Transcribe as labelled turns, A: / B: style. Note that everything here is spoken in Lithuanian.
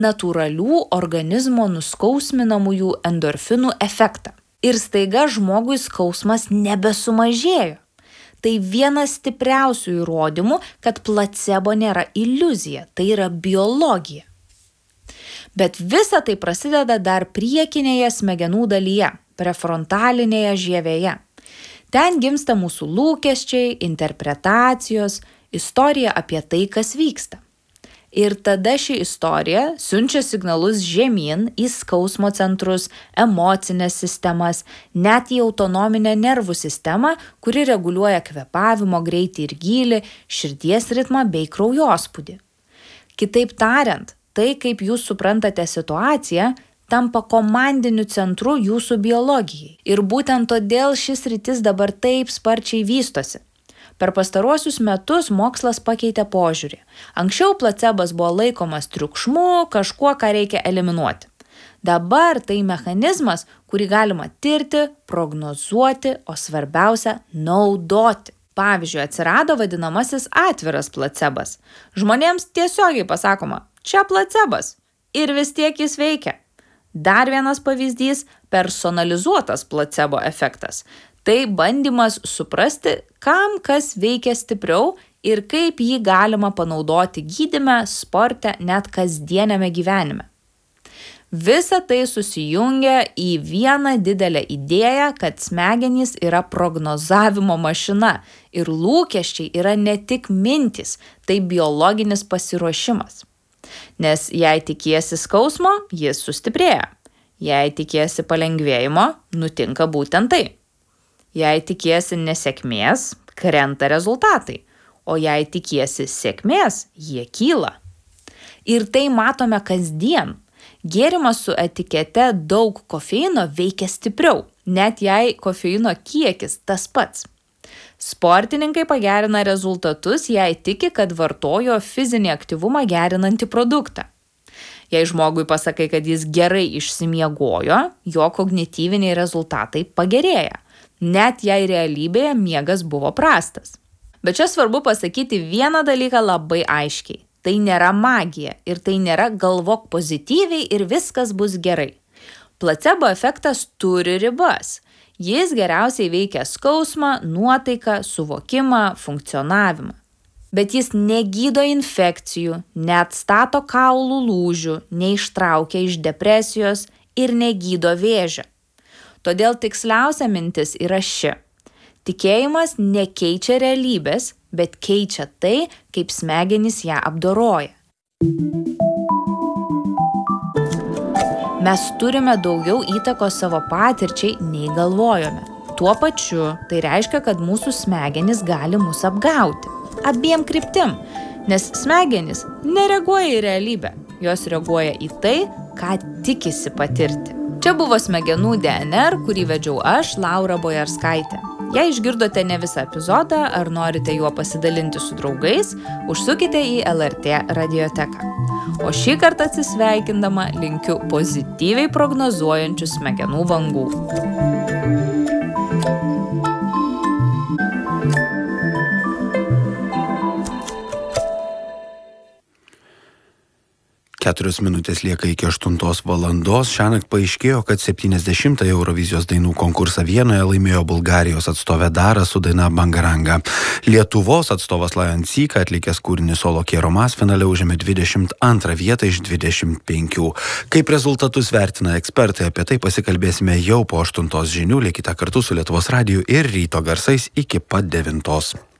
A: natūralių organizmo nuskausminamųjų endorfinų efektą. Ir staiga žmogui skausmas nebesumažėjo. Tai vienas stipriausių įrodymų, kad placebo nėra iliuzija, tai yra biologija. Bet visa tai prasideda dar priekinėje smegenų dalyje, prefrontalinėje žievėje. Ten gimsta mūsų lūkesčiai, interpretacijos, istorija apie tai, kas vyksta. Ir tada ši istorija siunčia signalus žemyn į skausmo centrus, emocinės sistemas, net į autonominę nervų sistemą, kuri reguliuoja kvėpavimo greitį ir gylį, širdies ritmą bei kraujospūdį. Kitaip tariant, tai, kaip jūs suprantate situaciją, tampa komandiniu centru jūsų biologijai. Ir būtent todėl šis sritis dabar taip sparčiai vystosi. Per pastaruosius metus mokslas pakeitė požiūrį. Anksčiau placebas buvo laikomas triukšmu, kažkuo, ką reikia eliminuoti. Dabar tai mechanizmas, kurį galima tirti, prognozuoti, o svarbiausia – naudoti. Pavyzdžiui, atsirado vadinamasis atviras placebas. Žmonėms tiesiogiai pasakoma, čia placebas ir vis tiek jis veikia. Dar vienas pavyzdys – personalizuotas placebo efektas. Tai bandymas suprasti, kam kas veikia stipriau ir kaip jį galima panaudoti gydyme, sporte, net kasdieniame gyvenime. Visa tai susijungia į vieną didelę idėją, kad smegenys yra prognozavimo mašina ir lūkesčiai yra ne tik mintys, tai biologinis pasiruošimas. Nes jei tikiesi skausmo, jis sustiprėja. Jei tikiesi palengvėjimo, nutinka būtent tai. Jei tikiesi nesėkmės, krenta rezultatai, o jei tikiesi sėkmės, jie kyla. Ir tai matome kasdien. Gėrimas su etikete daug kofeino veikia stipriau, net jei kofeino kiekis tas pats. Sportininkai pagerina rezultatus, jei tiki, kad vartojo fizinį aktyvumą gerinantį produktą. Jei žmogui pasakai, kad jis gerai išsimiegojo, jo kognityviniai rezultatai pagerėja, net jei realybėje miegas buvo prastas. Bet čia svarbu pasakyti vieną dalyką labai aiškiai. Tai nėra magija ir tai nėra galvok pozityviai ir viskas bus gerai. Placebo efektas turi ribas. Jis geriausiai veikia skausmą, nuotaiką, suvokimą, funkcionavimą. Bet jis negydo infekcijų, neatstato kaulų lūžių, neištraukia iš depresijos ir negydo vėžio. Todėl tiksliausia mintis yra ši. Tikėjimas nekeičia realybės, bet keičia tai, kaip smegenys ją apdoroja. Mes turime daugiau įtakos savo patirčiai, nei galvojome. Tuo pačiu tai reiškia, kad mūsų smegenys gali mus apgauti. Abiem kryptim, nes smegenys nereaguoja į realybę. Jos reaguoja į tai, ką tikisi patirti. Čia buvo Smegenų DNR, kurį vedžiau aš, Laura Bojarskaitė. Jei išgirdote ne visą epizodą ar norite juo pasidalinti su draugais, užsukite į LRT radioteką. O šį kartą atsisveikindama linkiu pozityviai prognozuojančių smegenų bangų.
B: 4 minutės lieka iki 8 valandos. Šiąnakt paaiškėjo, kad 70-ąjį Eurovizijos dainų konkursą Vienoje laimėjo Bulgarijos atstovė Dara su daina Bangaranga. Lietuvos atstovas Lajon Sika atlikęs kūrinį Solo Quiero Más finale užėmė 22 vietą iš 25. Kaip rezultatus vertina ekspertai, apie tai pasikalbėsime jau po 8 žinių. Likite kartu su Lietuvos radiju ir Ryto garsais iki pat 9.